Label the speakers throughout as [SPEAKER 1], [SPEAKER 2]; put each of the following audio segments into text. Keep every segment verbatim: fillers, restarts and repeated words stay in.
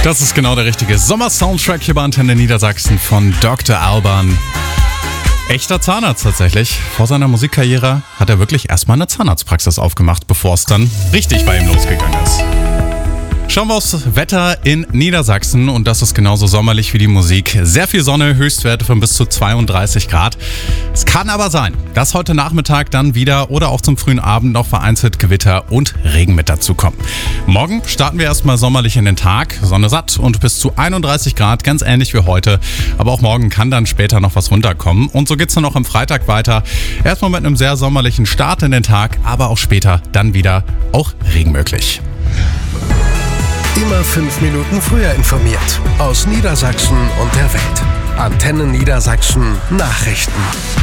[SPEAKER 1] Das ist genau der richtige Sommer-Soundtrack hier bei Antenne Niedersachsen von Doktor Alban. Echter Zahnarzt tatsächlich. Vor seiner Musikkarriere hat er wirklich erstmal eine Zahnarztpraxis aufgemacht, bevor es dann richtig bei ihm losgegangen ist. Schauen wir aufs Wetter in Niedersachsen und das ist genauso sommerlich wie die Musik. Sehr viel Sonne, Höchstwerte von bis zu zweiunddreißig Grad. Es kann aber sein, dass heute Nachmittag dann wieder oder auch zum frühen Abend noch vereinzelt Gewitter und Regen mit dazu kommen. Morgen starten wir erstmal sommerlich in den Tag, Sonne satt und bis zu einunddreißig Grad, ganz ähnlich wie heute. Aber auch morgen kann dann später noch was runterkommen und so geht's dann auch am Freitag weiter. Erstmal mit einem sehr sommerlichen Start in den Tag, aber auch später dann wieder auch Regen möglich.
[SPEAKER 2] Immer fünf Minuten früher informiert. Aus Niedersachsen und der Welt. Antenne Niedersachsen Nachrichten.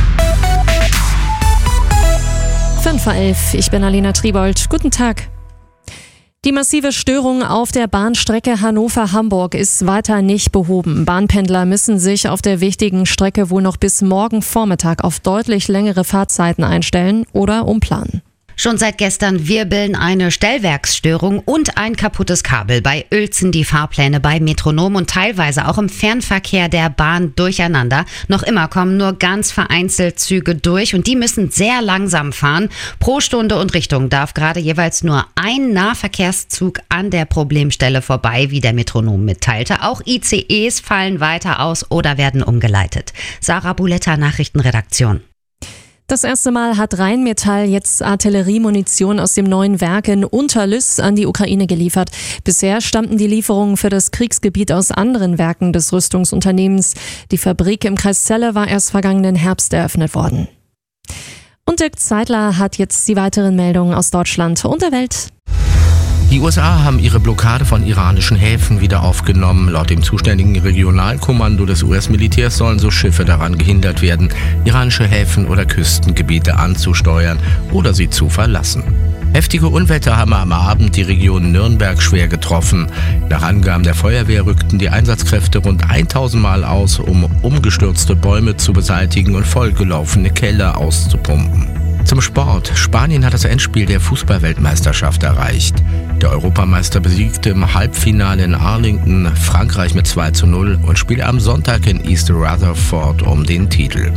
[SPEAKER 3] fünf vor elf, ich bin Alina Triebold. Guten Tag. Die massive Störung auf der Bahnstrecke Hannover-Hamburg ist weiter nicht behoben. Bahnpendler müssen sich auf der wichtigen Strecke wohl noch bis morgen Vormittag auf deutlich längere Fahrzeiten einstellen oder umplanen.
[SPEAKER 4] Schon seit gestern wirbeln eine Stellwerksstörung und ein kaputtes Kabel bei Uelzen die Fahrpläne bei Metronom und teilweise auch im Fernverkehr der Bahn durcheinander. Noch immer kommen nur ganz vereinzelt Züge durch und die müssen sehr langsam fahren. Pro Stunde und Richtung darf gerade jeweils nur ein Nahverkehrszug an der Problemstelle vorbei, wie der Metronom mitteilte. Auch I C Es fallen weiter aus oder werden umgeleitet. Sarah Buletta, Nachrichtenredaktion.
[SPEAKER 3] Das erste Mal hat Rheinmetall jetzt Artilleriemunition aus dem neuen Werk in Unterlüss an die Ukraine geliefert. Bisher stammten die Lieferungen für das Kriegsgebiet aus anderen Werken des Rüstungsunternehmens. Die Fabrik im Kreis Celle war erst vergangenen Herbst eröffnet worden. Und Dirk Zeitler hat jetzt die weiteren Meldungen aus Deutschland und der Welt.
[SPEAKER 5] Die U S A haben ihre Blockade von iranischen Häfen wieder aufgenommen. Laut dem zuständigen Regionalkommando des U S-Militärs sollen so Schiffe daran gehindert werden, iranische Häfen oder Küstengebiete anzusteuern oder sie zu verlassen. Heftige Unwetter haben am Abend die Region Nürnberg schwer getroffen. Nach Angaben der Feuerwehr rückten die Einsatzkräfte rund tausend Mal aus, um umgestürzte Bäume zu beseitigen und vollgelaufene Keller auszupumpen. Zum Sport. Spanien hat das Endspiel der Fußball-Weltmeisterschaft erreicht. Der Europameister besiegte im Halbfinale in Arlington Frankreich mit zwei zu null und spielte am Sonntag in East Rutherford um den Titel.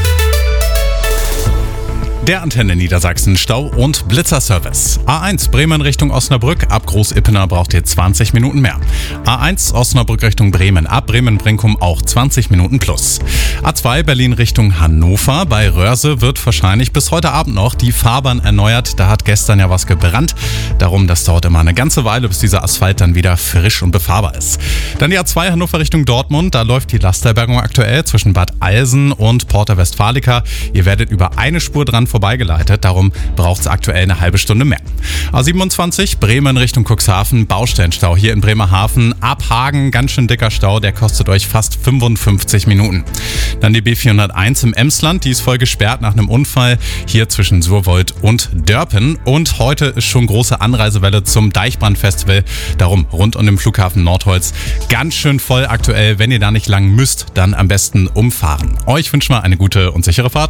[SPEAKER 1] Der Antenne Niedersachsen Stau- und Blitzerservice. A eins Bremen Richtung Osnabrück, ab Groß-Ippener braucht ihr zwanzig Minuten mehr. A eins Osnabrück Richtung Bremen, ab Bremen-Brinkum auch zwanzig Minuten plus. A zwei Berlin Richtung Hannover, bei Röhrse wird wahrscheinlich bis heute Abend noch die Fahrbahn erneuert. Da hat gestern ja was gebrannt. Darum, das dauert immer eine ganze Weile, bis dieser Asphalt dann wieder frisch und befahrbar ist. Dann die A zwei Hannover Richtung Dortmund, da läuft die Lasterbergung aktuell zwischen Bad Eilsen und Porta Westfalica. Ihr werdet über eine Spur dran vorbeigeleitet, darum braucht es aktuell eine halbe Stunde mehr. A siebenundzwanzig Bremen Richtung Cuxhaven, Baustellenstau hier in Bremerhaven, ab Hagen, ganz schön dicker Stau, der kostet euch fast fünfundfünfzig Minuten. Dann die B vierhunderteins im Emsland, die ist voll gesperrt nach einem Unfall hier zwischen Surwold und Dörpen und heute ist schon große Anreisewelle zum Deichbrandfestival, darum rund um den Flughafen Nordholz ganz schön voll aktuell, wenn ihr da nicht lang müsst, dann am besten umfahren. Euch wünschen wir eine gute und sichere Fahrt.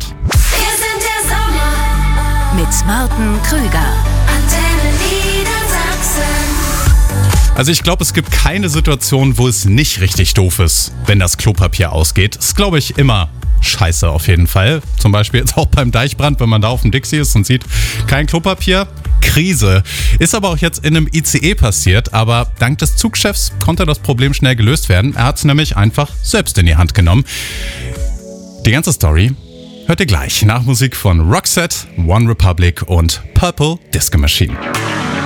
[SPEAKER 6] Mit Martin Krüger. Antenne Niedersachsen.
[SPEAKER 1] Also ich glaube, es gibt keine Situation, wo es nicht richtig doof ist, wenn das Klopapier ausgeht. Das ist, glaube ich, immer scheiße auf jeden Fall. Zum Beispiel jetzt auch beim Deichbrand, wenn man da auf dem Dixie ist und sieht, kein Klopapier. Krise. Ist aber auch jetzt in einem I C E passiert, aber dank des Zugchefs konnte das Problem schnell gelöst werden. Er hat es nämlich einfach selbst in die Hand genommen. Die ganze Story hört ihr gleich nach Musik von Roxette, One Republic und Purple Disco Machine.